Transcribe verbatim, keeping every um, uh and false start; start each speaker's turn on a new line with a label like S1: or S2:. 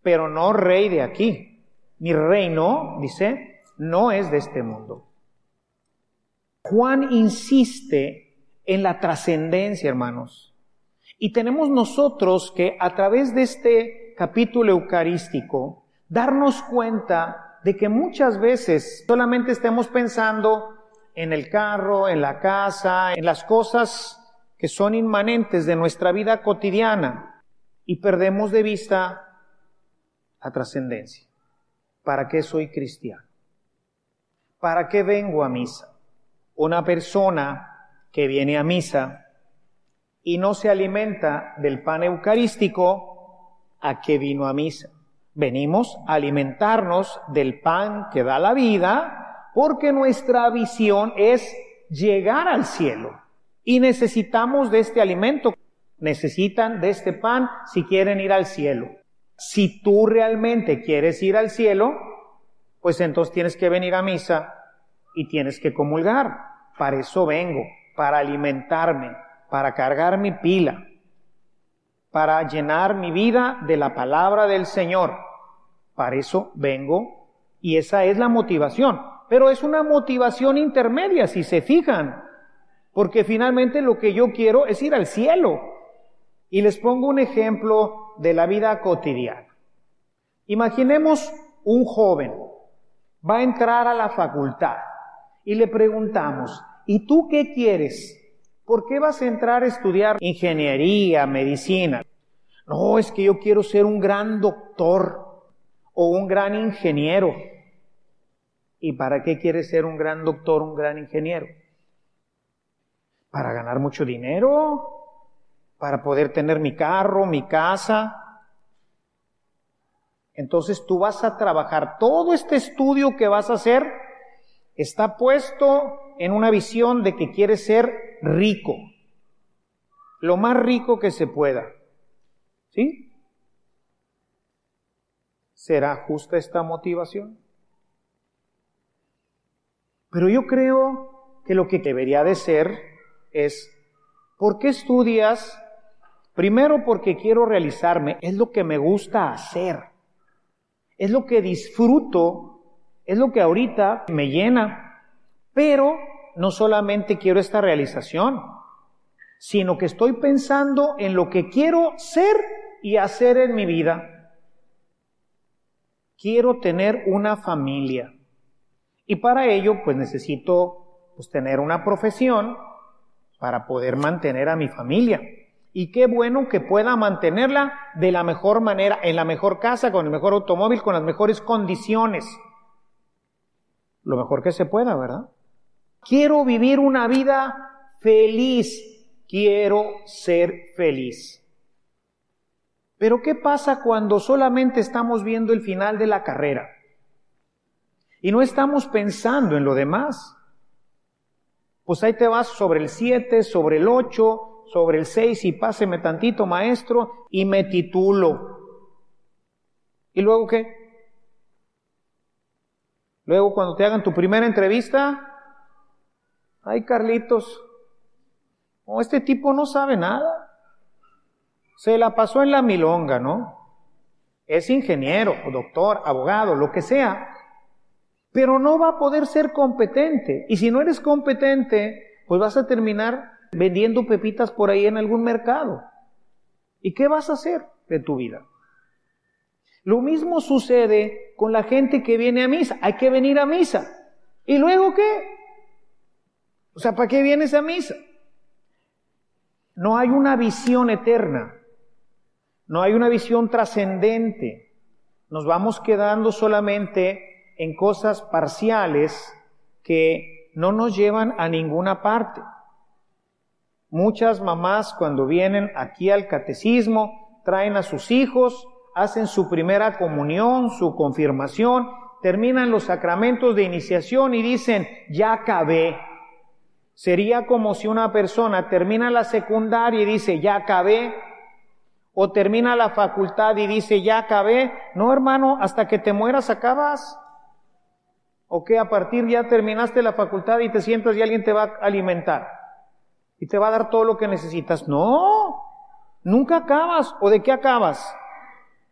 S1: pero no rey de aquí. Mi reino, dice, no es de este mundo. Juan insiste en la trascendencia, hermanos. Y tenemos nosotros que a través de este capítulo eucarístico darnos cuenta de que muchas veces solamente estemos pensando en el carro, en la casa, en las cosas que son inmanentes de nuestra vida cotidiana y perdemos de vista la trascendencia. ¿Para qué soy cristiano? ¿Para qué vengo a misa? Una persona que viene a misa y no se alimenta del pan eucarístico, ¿a qué vino a misa? Venimos a alimentarnos del pan que da la vida, porque nuestra visión es llegar al cielo. Y necesitamos de este alimento, necesitan de este pan si quieren ir al cielo. Si tú realmente quieres ir al cielo, pues entonces tienes que venir a misa y tienes que comulgar. Para eso vengo, para alimentarme, para cargar mi pila, para llenar mi vida de la palabra del Señor. Para eso vengo y esa es la motivación. Pero es una motivación intermedia, si se fijan, porque finalmente lo que yo quiero es ir al cielo. Y les pongo un ejemplo de la vida cotidiana. Imaginemos un joven, va a entrar a la facultad y le preguntamos, ¿y tú qué quieres? ¿Por qué vas a entrar a estudiar ingeniería, medicina? No, es que yo quiero ser un gran doctor o un gran ingeniero. ¿Y para qué quieres ser un gran doctor, un gran ingeniero? ¿Para ganar mucho dinero? ¿Para poder tener mi carro, mi casa? Entonces tú vas a trabajar. Todo este estudio que vas a hacer está puesto en una visión de que quieres ser rico. Lo más rico que se pueda. ¿Sí? ¿Será justa esta motivación? Pero yo creo que lo que debería de ser es, ¿por qué estudias? Primero porque quiero realizarme, es lo que me gusta hacer, es lo que disfruto, es lo que ahorita me llena, pero no solamente quiero esta realización, sino que estoy pensando en lo que quiero ser y hacer en mi vida. Quiero tener una familia. Y para ello, pues necesito pues, tener una profesión para poder mantener a mi familia. Y qué bueno que pueda mantenerla de la mejor manera, en la mejor casa, con el mejor automóvil, con las mejores condiciones. Lo mejor que se pueda, ¿verdad? Quiero vivir una vida feliz. Quiero ser feliz. Pero ¿qué pasa cuando solamente estamos viendo el final de la carrera? Y no estamos pensando en lo demás. Pues ahí te vas sobre el siete, sobre el ocho, sobre el seis y páseme tantito, maestro, y me titulo. ¿Y luego qué? Luego cuando te hagan tu primera entrevista, ay Carlitos, oh, este tipo no sabe nada. Se la pasó en la milonga, ¿no? Es ingeniero, o doctor, abogado, lo que sea. Pero no va a poder ser competente. Y si no eres competente, pues vas a terminar vendiendo pepitas por ahí en algún mercado. ¿Y qué vas a hacer de tu vida? Lo mismo sucede con la gente que viene a misa. Hay que venir a misa. ¿Y luego qué? O sea, ¿para qué vienes a misa? No hay una visión eterna. No hay una visión trascendente. Nos vamos quedando solamente en cosas parciales que no nos llevan a ninguna parte. Muchas mamás cuando vienen aquí al catecismo, traen a sus hijos, hacen su primera comunión, su confirmación, terminan los sacramentos de iniciación y dicen, ya acabé. Sería como si una persona termina la secundaria y dice, ya acabé, o termina la facultad y dice, ya acabé. No, hermano, hasta que te mueras acabas. ¿O qué? A partir ya terminaste la facultad y te sientas y alguien te va a alimentar y te va a dar todo lo que necesitas. No, nunca acabas. ¿O de qué acabas?